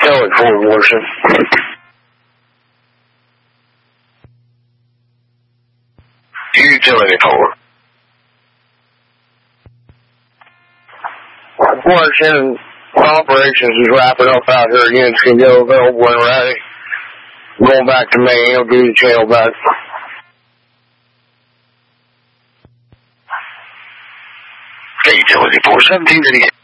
tell it for abortion. Utility for abortion operations is wrapping up out here again. It's going to go available and ready. Going back to Maine, he'll give you the channel back. Utility for 1780.